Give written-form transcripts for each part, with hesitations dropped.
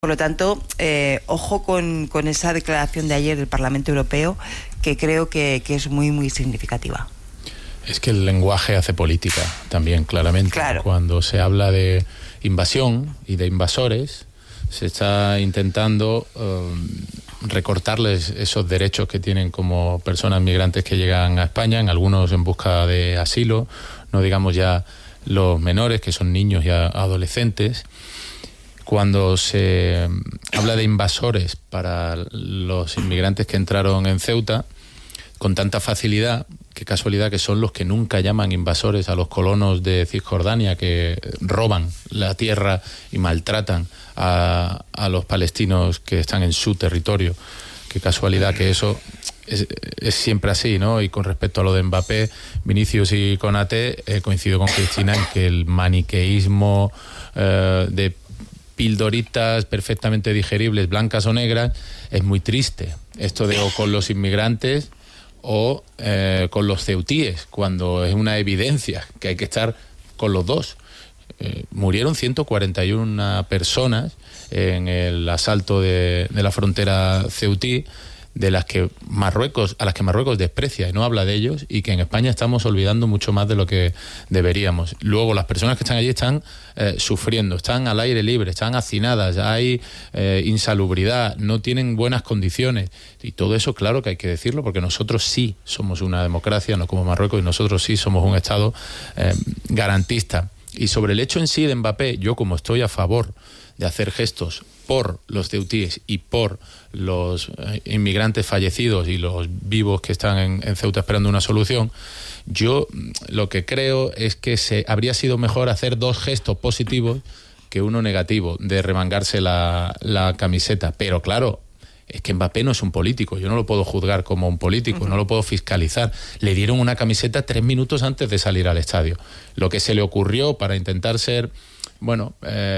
Por lo tanto, ojo con esa declaración de ayer del Parlamento Europeo, que creo que es muy, muy significativa. Es que el lenguaje hace política también, claramente. Claro. Cuando se habla de invasión y de invasores, se está intentando recortarles esos derechos que tienen como personas migrantes que llegan a España, en algunos en busca de asilo, no digamos ya los menores, que son niños y adolescentes. Cuando se habla de invasores para los inmigrantes que entraron en Ceuta, con tanta facilidad, qué casualidad que son los que nunca llaman invasores a los colonos de Cisjordania, que roban la tierra y maltratan a los palestinos que están en su territorio. Qué casualidad que eso es siempre así, ¿no? Y con respecto a lo de Mbappé, Vinicius y Konaté, coincido con Cristina en que el maniqueísmo de pildoritas perfectamente digeribles, blancas o negras, es muy triste. Esto de o con los inmigrantes o con los ceutíes, cuando es una evidencia que hay que estar con los dos. Murieron 141 personas en el asalto de la frontera ceutí, a las que Marruecos desprecia y no habla de ellos, y que en España estamos olvidando mucho más de lo que deberíamos. Luego, las personas que están allí están sufriendo, están al aire libre, están hacinadas, hay insalubridad, no tienen buenas condiciones, y todo eso claro que hay que decirlo, porque nosotros sí somos una democracia, no como Marruecos, y nosotros sí somos un Estado garantista. Y sobre el hecho en sí de Mbappé, yo como estoy a favor de hacer gestos por los ceutíes y por los inmigrantes fallecidos y los vivos que están en Ceuta esperando una solución, yo lo que creo es que habría sido mejor hacer dos gestos positivos que uno negativo, de remangarse la camiseta. Pero claro, es que Mbappé no es un político, yo no lo puedo juzgar como un político, no lo puedo fiscalizar. Le dieron una camiseta 3 minutos antes de salir al estadio. Lo que se le ocurrió para intentar ser... Bueno,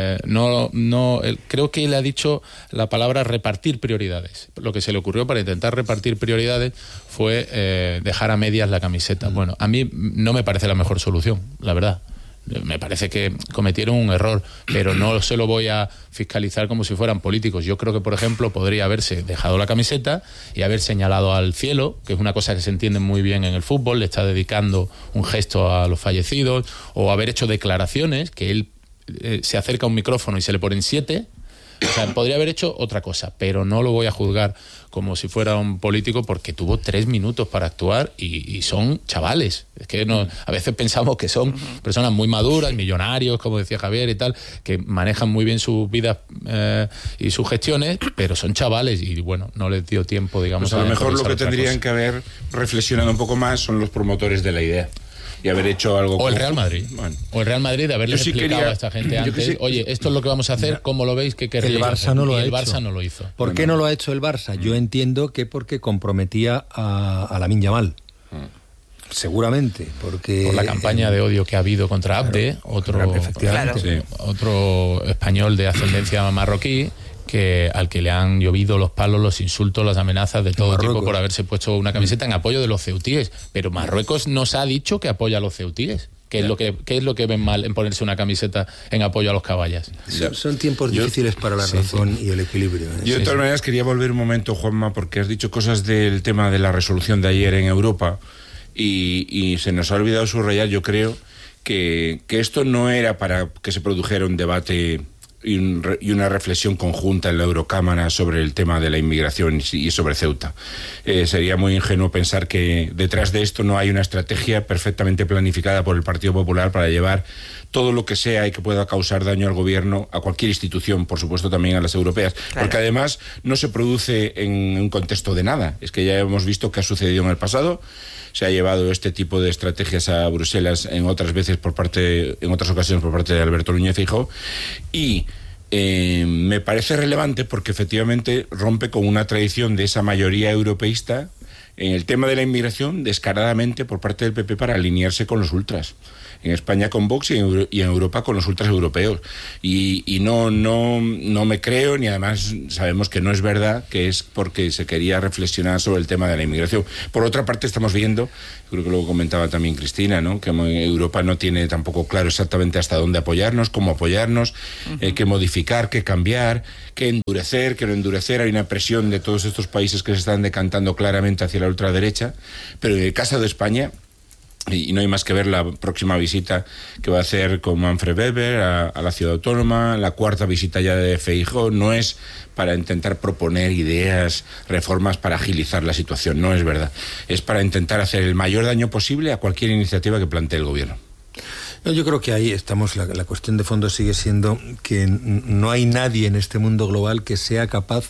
creo que él ha dicho la palabra repartir prioridades. Lo que se le ocurrió para intentar repartir prioridades fue dejar a medias la camiseta. Bueno, a mí no me parece la mejor solución, la verdad. Me parece que cometieron un error, pero no se lo voy a fiscalizar como si fueran políticos. Yo creo que, por ejemplo, podría haberse dejado la camiseta y haber señalado al cielo, que es una cosa que se entiende muy bien en el fútbol, le está dedicando un gesto a los fallecidos, o haber hecho declaraciones, que él se acerca a un micrófono y se le ponen 7. O sea, podría haber hecho otra cosa, pero no lo voy a juzgar como si fuera un político, porque tuvo 3 minutos para actuar y son chavales. Es que a veces pensamos que son personas muy maduras, millonarios, como decía Javier y tal, que manejan muy bien sus vidas y sus gestiones, pero son chavales y bueno, no les dio tiempo, digamos. Pues a lo mejor lo que tendrían que haber reflexionado un poco más son los promotores de la idea. Y haber hecho algo... O el Real Madrid. Bueno. O el Real Madrid, de haberles explicado a esta gente antes, oye, esto es lo que vamos a hacer, ¿cómo lo veis? ¿Qué querríais? El Barça no lo ha hecho. El Barça no lo hizo. ¿Por qué no lo ha hecho el Barça? Yo entiendo que porque comprometía a Lamine Yamal. Seguramente, porque... Por la campaña de odio que ha habido contra Abde, otro español de ascendencia marroquí, al que le han llovido los palos, los insultos, las amenazas de todo tipo por haberse puesto una camiseta en apoyo de los ceutíes. Pero Marruecos nos ha dicho que apoya a los ceutíes. ¿Qué es lo que ven mal en ponerse una camiseta en apoyo a los caballas? Son tiempos difíciles para la razón y el equilibrio. Yo de todas maneras quería volver un momento, Juanma, porque has dicho cosas del tema de la resolución de ayer en Europa y se nos ha olvidado subrayar, yo creo, que esto no era para que se produjera un debate y una reflexión conjunta en la Eurocámara sobre el tema de la inmigración y sobre Ceuta. Sería muy ingenuo pensar que detrás de esto no hay una estrategia perfectamente planificada por el Partido Popular para llevar todo lo que sea y que pueda causar daño al gobierno, a cualquier institución, por supuesto también a las europeas, porque además no se produce en un contexto de nada. Es que ya hemos visto que ha sucedido en el pasado. Se ha llevado este tipo de estrategias a Bruselas en otras ocasiones por parte de Alberto Núñez Feijóo, y me parece relevante porque efectivamente rompe con una tradición de esa mayoría europeísta en el tema de la inmigración descaradamente por parte del PP para alinearse con los ultras. En España con Vox y en Europa con los ultras europeos. Y no me creo, ni además sabemos que no es verdad, que es porque se quería reflexionar sobre el tema de la inmigración. Por otra parte, estamos viendo, creo que lo comentaba también Cristina, ¿no?, que Europa no tiene tampoco claro exactamente hasta dónde apoyarnos, cómo apoyarnos, qué modificar, qué cambiar, qué endurecer, qué no endurecer. Hay una presión de todos estos países que se están decantando claramente hacia la ultraderecha, pero en el caso de España, y no hay más que ver la próxima visita que va a hacer con Manfred Weber a la ciudad autónoma, la cuarta visita ya de Feijóo, no es para intentar proponer ideas, reformas para agilizar la situación, no es verdad. Es para intentar hacer el mayor daño posible a cualquier iniciativa que plantee el gobierno. No, yo creo que ahí estamos, la cuestión de fondo sigue siendo que no hay nadie en este mundo global que sea capaz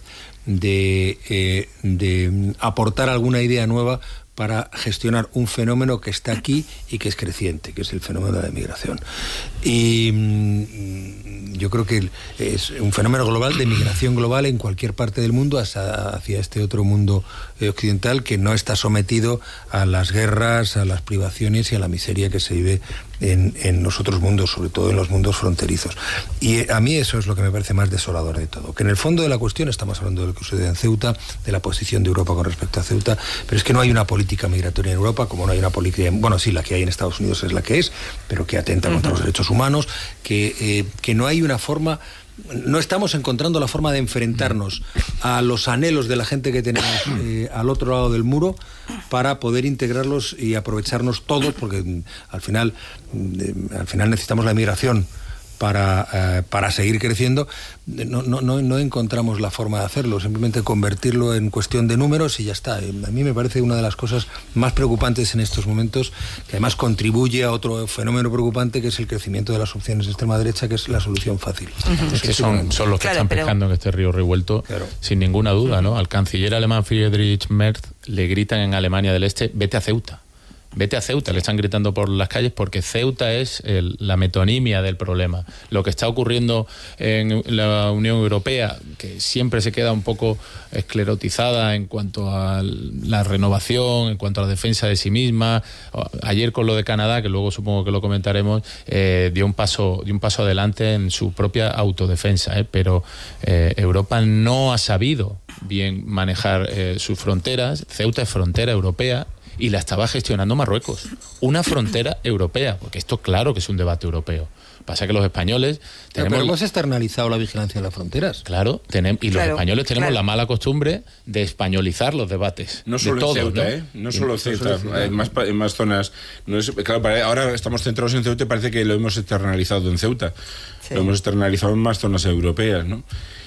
de aportar alguna idea nueva para gestionar un fenómeno que está aquí y que es creciente, que es el fenómeno de la migración. Y yo creo que es un fenómeno global, de migración global en cualquier parte del mundo hacia este otro mundo occidental que no está sometido a las guerras, a las privaciones y a la miseria que se vive en los otros mundos, sobre todo en los mundos fronterizos. Y a mí eso es lo que me parece más desolador de todo, que en el fondo de la cuestión estamos hablando de lo que sucede en Ceuta, de la posición de Europa con respecto a Ceuta, pero es que no hay una política migratoria en Europa, como no hay una política, bueno, sí, la que hay en Estados Unidos es la que es, pero que atenta contra los derechos humanos, que no hay una forma. No estamos encontrando la forma de enfrentarnos a los anhelos de la gente que tenemos al otro lado del muro para poder integrarlos y aprovecharnos todos, porque al final necesitamos la migración para seguir creciendo. No encontramos la forma de hacerlo, simplemente convertirlo en cuestión de números y ya está. A mí me parece una de las cosas más preocupantes en estos momentos, que además contribuye a otro fenómeno preocupante, que es el crecimiento de las opciones de extrema derecha, que es la solución fácil. Es que son los que están pescando en este río revuelto, sin ninguna duda, ¿no? Al canciller alemán Friedrich Merz le gritan en Alemania del Este: vete a Ceuta. Vete a Ceuta, le están gritando por las calles, porque Ceuta es la metonimia del problema. Lo que está ocurriendo en la Unión Europea, que siempre se queda un poco esclerotizada en cuanto a la renovación, en cuanto a la defensa de sí misma. Ayer con lo de Canadá, que luego supongo que lo comentaremos, dio un paso adelante en su propia autodefensa, pero Europa no ha sabido bien manejar sus fronteras. Ceuta es frontera europea y la estaba gestionando Marruecos, una frontera europea, porque esto claro que es un debate europeo. Pasa que los españoles pero hemos externalizado la vigilancia de las fronteras. Claro, los españoles tenemos la mala costumbre de españolizar los debates. No solo de todos, en Ceuta, ¿no? No solo Ceuta, en más zonas. No es, claro, ahora estamos centrados en Ceuta y parece que lo hemos externalizado en Ceuta. Sí. Lo hemos externalizado en más zonas europeas, ¿no?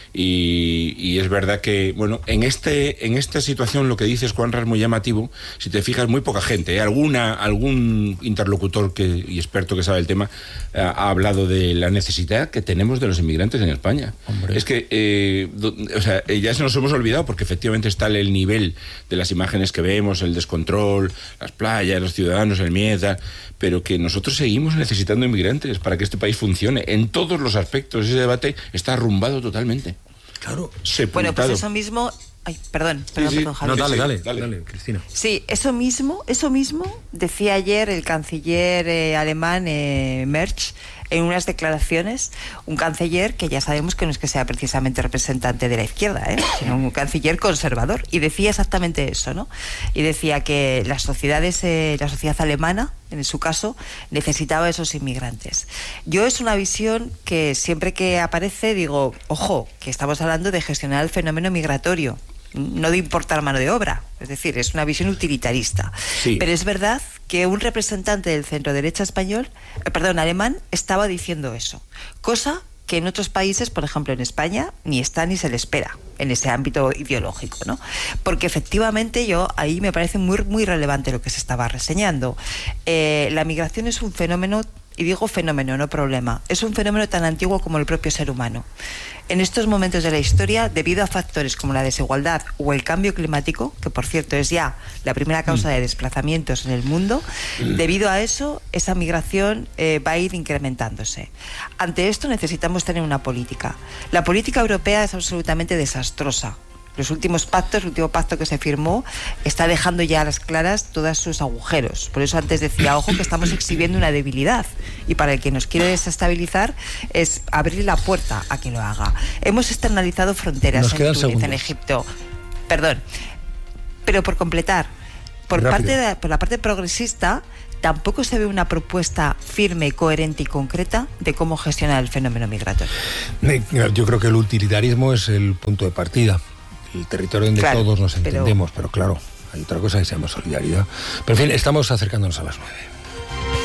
Y es verdad que, bueno, en esta situación lo que dices, Juanra, es muy llamativo. Si te fijas, muy poca gente, algún interlocutor y experto que sabe el tema ha hablado de la necesidad que tenemos de los inmigrantes en España. Hombre. Es que, ya se nos hemos olvidado, porque efectivamente está el nivel de las imágenes que vemos, el descontrol, las playas, los ciudadanos, el miedo, pero que nosotros seguimos necesitando inmigrantes para que este país funcione en todos los aspectos. Ese debate está arrumbado totalmente. Claro. Sepultado. Bueno, pues eso mismo. Ay, perdón, Javier. No, dale, Cristina. Sí, eso mismo decía ayer el canciller alemán Merz en unas declaraciones, un canciller que ya sabemos que no es que sea precisamente representante de la izquierda, sino un canciller conservador, y decía exactamente eso, ¿no? Y decía que la sociedad alemana, en su caso, necesitaba esos inmigrantes. Yo es una visión que siempre que aparece digo, ojo, que estamos hablando de gestionar el fenómeno migratorio, no de importar mano de obra, es decir, es una visión utilitarista. Sí. Pero es verdad que un representante del centro-derecha alemán, estaba diciendo eso, cosa que en otros países, por ejemplo en España, ni está ni se le espera en ese ámbito ideológico, ¿no? Porque efectivamente ahí me parece muy, muy relevante lo que se estaba reseñando. La migración es un fenómeno, y digo fenómeno, no problema, es un fenómeno tan antiguo como el propio ser humano. En estos momentos de la historia, debido a factores como la desigualdad o el cambio climático, que por cierto es ya la primera causa de desplazamientos en el mundo, debido a eso, esa migración va a ir incrementándose. Ante esto necesitamos tener una política. La política europea es absolutamente desastrosa. Los últimos pactos, el último pacto que se firmó está dejando ya a las claras todos sus agujeros. Por eso antes decía, ojo, que estamos exhibiendo una debilidad, y para el que nos quiere desestabilizar es abrir la puerta a que lo haga. Hemos externalizado fronteras en Túnez, en Egipto. Perdón, pero por completar, por la parte progresista tampoco se ve una propuesta firme, coherente y concreta de cómo gestionar el fenómeno migratorio. Yo creo que el utilitarismo es el punto de partida, el territorio donde todos nos entendemos, pero claro, hay otra cosa que se llama solidaridad. Pero en fin, estamos acercándonos a las 9.